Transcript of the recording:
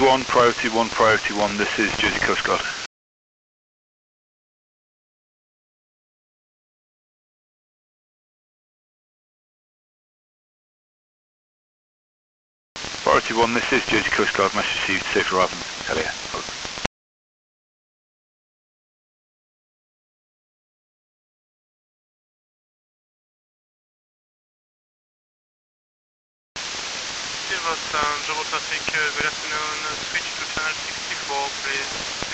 Priority 1, this is Jersey Coast Guard. Priority 1, this is Jersey Coast Guard, message received, safe arrival, Hellier. Silver Sun, Global Traffic, good afternoon, switch to channel 64 please.